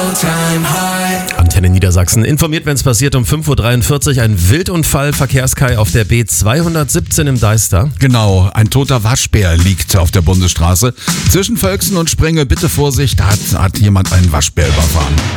Antenne Niedersachsen informiert, wenn es passiert, um 5.43 Uhr. Ein Wildunfall, Verkehrskai auf der B217 im Deister. Genau, ein toter Waschbär liegt auf der Bundesstraße. Zwischen Völksen und Sprengel, bitte Vorsicht, da hat jemand einen Waschbär überfahren.